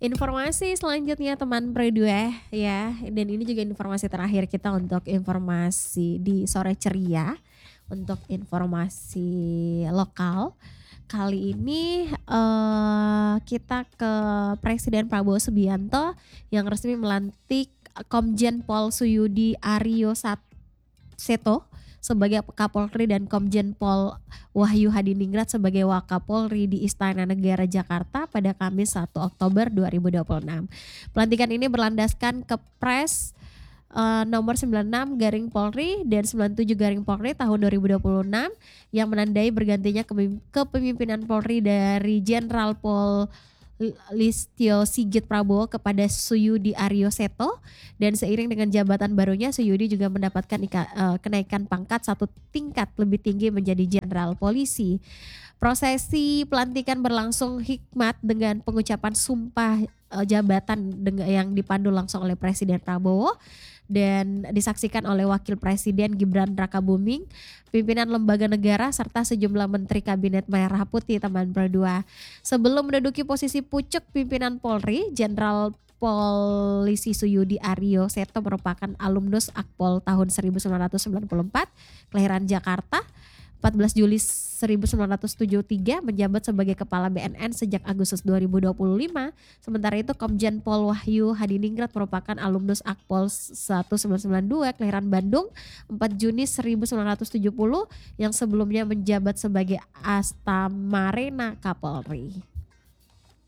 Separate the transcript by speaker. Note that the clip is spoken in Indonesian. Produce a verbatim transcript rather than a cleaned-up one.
Speaker 1: Informasi selanjutnya teman Berdua ya, dan ini juga informasi terakhir kita untuk informasi di sore ceria, untuk informasi lokal. Kali ini, eee, kita ke Presiden Prabowo Subianto yang resmi melantik Komjen Pol Suyudi Aryo Sat Seto sebagai Kapolri dan Komjen Pol Wahyu Hadiningrat sebagai Wakapolri di Istana Negara Jakarta pada Kamis satu Oktober dua ribu dua puluh enam. Pelantikan ini berlandaskan Kepres eee, nomor sembilan puluh enam garing Polri dan sembilan puluh tujuh garing Polri tahun dua ribu dua puluh enam yang menandai bergantinya kemim kepemimpinan Polri dari Jenderal Pol L Listio Sigit Prabowo kepada Suyudi Aryo Seto, dan seiring dengan jabatan barunya Suyudi juga mendapatkan ika eee, kenaikan pangkat satu tingkat lebih tinggi menjadi Jenderal Polisi. Prosesi pelantikan berlangsung hikmat dengan pengucapan sumpah, eee, jabatan deng yang dipandu langsung oleh Presiden Prabowo dan disaksikan oleh Wakil Presiden Gibran Rakabuming, pimpinan lembaga negara serta sejumlah menteri kabinet merah putih teman Berdua. Sebelum menduduki posisi pucuk pimpinan Polri, Jenderal Polisi Suyudi Aryo Seto merupakan alumnus Akpol tahun seribu sembilan ratus sembilan puluh empat, kelahiran Jakarta, empat belas Juli seribu sembilan ratus tujuh puluh tiga, menjabat sebagai Kepala B N N sejak Agustus dua ribu dua puluh lima. Sementara itu Komjen Pol Wahyu Hadiningrat merupakan alumnus Akpol seribu sembilan ratus sembilan puluh dua, kelahiran Bandung, empat Juni seribu sembilan ratus tujuh puluh, yang sebelumnya menjabat sebagai Astamarena Kapolri.